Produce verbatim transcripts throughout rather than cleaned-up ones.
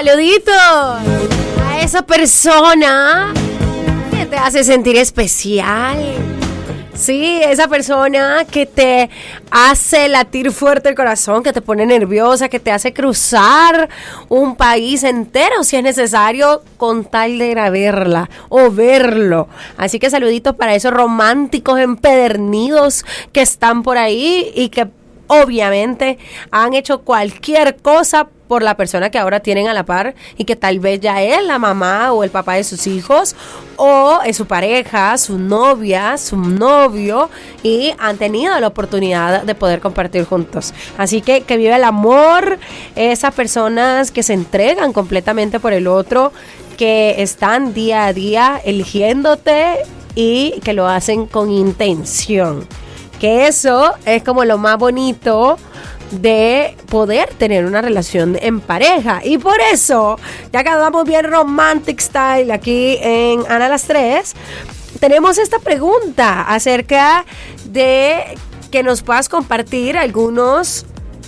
Saluditos a esa persona que te hace sentir especial. Sí, esa persona que te hace latir fuerte el corazón, que te pone nerviosa, que te hace cruzar un país entero si es necesario con tal de ir a verla o verlo. Así que saluditos para esos románticos empedernidos que están por ahí y que obviamente han hecho cualquier cosa por la persona que ahora tienen a la par y que tal vez ya es la mamá o el papá de sus hijos o es su pareja, su novia, su novio y han tenido la oportunidad de poder compartir juntos. Así que que vive el amor, esas personas que se entregan completamente por el otro, que están día a día eligiéndote y que lo hacen con intención. Que eso es como lo más bonito de poder tener una relación en pareja. Y por eso, ya que andamos bien romantic style aquí en Ana las Tres, tenemos esta pregunta acerca de que nos puedas compartir algunos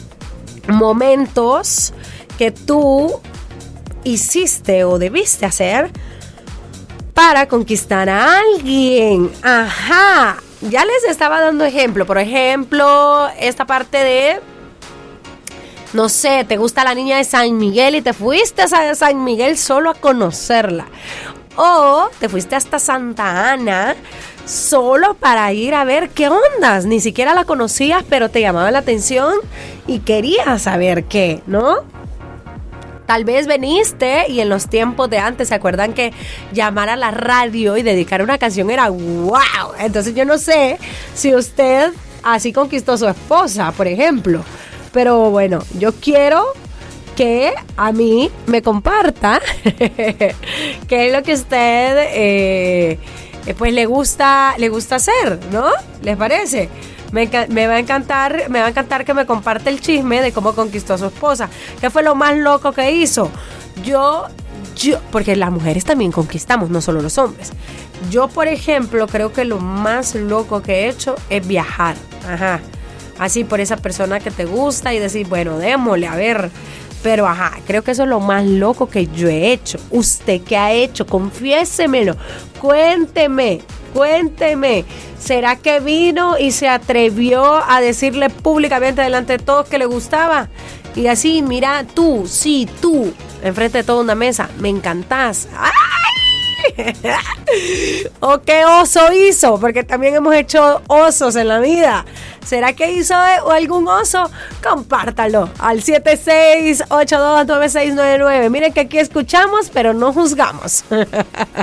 momentos que tú hiciste o debiste hacer para conquistar a alguien. Ajá. Ya les estaba dando ejemplo. Por ejemplo, esta parte de, no sé, te gusta la niña de San Miguel y te fuiste a San Miguel solo a conocerla. O te fuiste hasta Santa Ana solo para ir a ver qué ondas. Ni siquiera la conocías, pero te llamaba la atención y querías saber qué, ¿no? Tal vez veniste y en los tiempos de antes, ¿se acuerdan que llamar a la radio y dedicar una canción era wow? Entonces yo no sé si usted así conquistó a su esposa, por ejemplo. Pero bueno, yo quiero que a mí me comparta qué es lo que usted eh, pues le gusta, le gusta hacer, ¿no? ¿Les parece? Me, me va a encantar, me va a encantar que me comparte el chisme de cómo conquistó a su esposa. ¿Qué fue lo más loco que hizo? Yo, yo, porque las mujeres también conquistamos, no solo los hombres. Yo, por ejemplo, creo que lo más loco que he hecho es viajar. Ajá. Así por esa persona que te gusta y decir, bueno, démosle, a ver. Pero ajá, creo que eso es lo más loco que yo he hecho. ¿Usted qué ha hecho? Confiésemelo. Cuénteme. Cuénteme, ¿será que vino y se atrevió a decirle públicamente delante de todos que le gustaba? Y así, mira, tú, sí, tú, enfrente de toda una mesa, me encantás. ¡Ay! ¿O qué oso hizo? Porque también hemos hecho osos en la vida. ¿Será que hizo algún oso? Compártalo al siete seis ocho dos nueve seis nueve nueve. Miren que aquí escuchamos, pero no juzgamos.